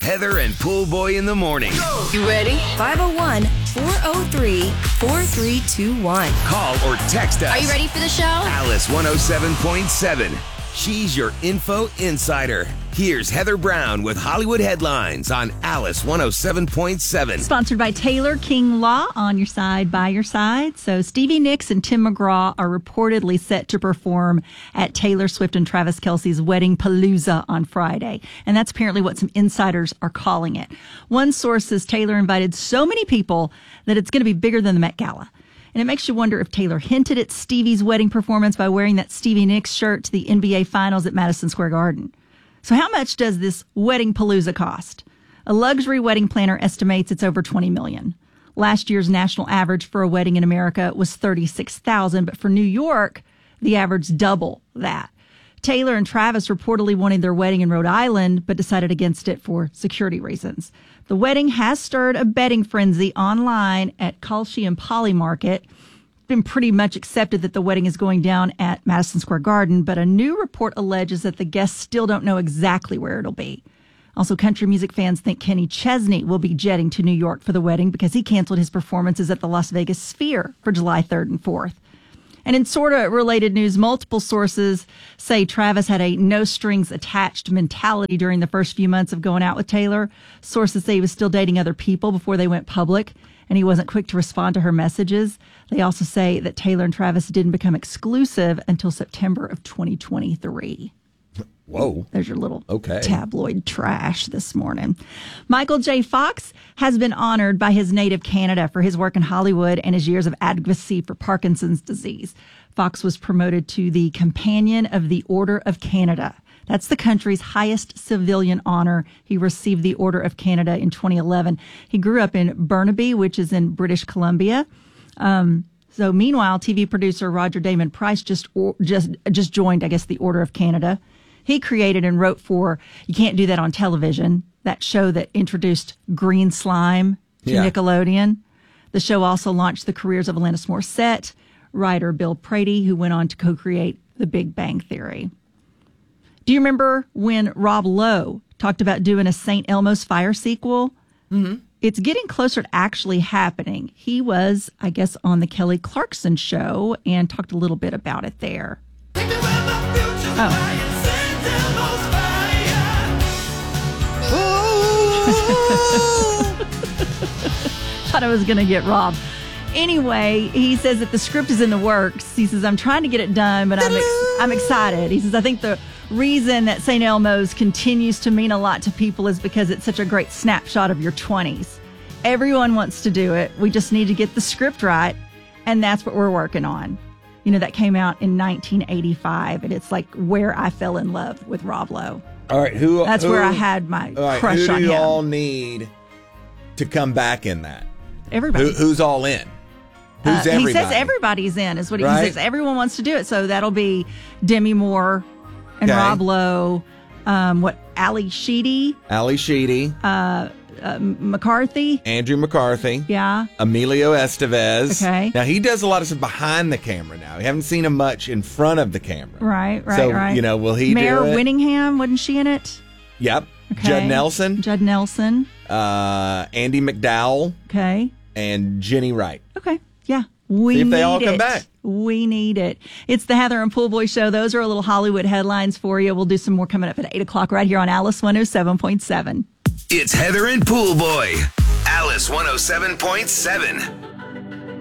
Heather and Pool Boy in the morning. You ready? 501-403-4321. Call or text us. Are you ready for the show? Alice 107.7. She's your info insider. Here's Heather Brown with Hollywood headlines on Alice 107.7. Sponsored by Taylor King Law, on your side, by your side. So Stevie Nicks and Tim McGraw are reportedly set to perform at Taylor Swift and Travis Kelce's Wedding Palooza on Friday. And that's apparently what some insiders are calling it. One source says Taylor invited so many people that it's going to be bigger than the Met Gala. And it makes you wonder if Taylor hinted at Stevie's wedding performance by wearing that Stevie Nicks shirt to the NBA Finals at Madison Square Garden. So how much does this wedding palooza cost? A luxury wedding planner estimates it's over $20 million. Last year's national average for a wedding in America was $36,000, but for New York, the average double that. Taylor and Travis reportedly wanted their wedding in Rhode Island, but decided against it for security reasons. The wedding has stirred a betting frenzy online at Kalshi and Poly Market. It's been pretty much accepted that the wedding is going down at Madison Square Garden, but a new report alleges that the guests still don't know exactly where it'll be. Also, country music fans think Kenny Chesney will be jetting to New York for the wedding because he canceled his performances at the Las Vegas Sphere for July 3rd and 4th. And in sort of related news, multiple sources say Travis had a no-strings-attached mentality during the first few months of going out with Taylor. Sources say he was still dating other people before they went public, and he wasn't quick to respond to her messages. They also say that Taylor and Travis didn't become exclusive until September of 2023. Whoa. There's your little tabloid trash this morning. Michael J. Fox has been honored by his native Canada for his work in Hollywood and his years of advocacy for Parkinson's disease. Fox was promoted to the Companion of the Order of Canada. That's the country's highest civilian honor. He received the Order of Canada in 2011. He grew up in Burnaby, which is in British Columbia. So meanwhile, TV producer Roger Damon Price just joined, I guess, the Order of Canada. He created and wrote for You Can't Do That on Television, that show that introduced green slime to Nickelodeon. The show also launched the careers of Alanis Morissette, writer Bill Prady, who went on to co-create The Big Bang Theory. Do you remember when Rob Lowe talked about doing a St. Elmo's Fire sequel? Mm-hmm. It's getting closer to actually happening. He was, I guess, on the Kelly Clarkson show and talked a little bit about it there. Thought I was going to get Rob. Anyway, he says that the script is in the works. He says, I'm trying to get it done, but I'm excited. He says, I think the reason that St. Elmo's continues to mean a lot to people is because it's such a great snapshot of your 20s. Everyone wants to do it. We just need to get the script right, and that's what we're working on. You know, that came out in 1985, and it's like where I fell in love with Rob Lowe. All right, That's where I had my crush on him. Who do you all need to come back in that? Everybody. Who's all in? Who's everybody? He says everybody's in, is what he says. Everyone wants to do it. So that'll be Demi Moore and Rob Lowe. Ali Sheedy. McCarthy. Andrew McCarthy. Yeah. Emilio Estevez. Okay. Now, he does a lot of stuff behind the camera now. We haven't seen him much in front of the camera. Right. So, you know, will he Mare do it? Winningham, wasn't she in it? Yep. Okay. Judd Nelson. Andy McDowell. Okay. And Jenny Wright. Okay. Yeah. See if they all come back. We need it. It's the Heather and Pool Boy Show. Those are a little Hollywood headlines for you. We'll do some more coming up at 8 o'clock right here on Alice 107.7. It's Heather and Pool Boy. Alice 107.7.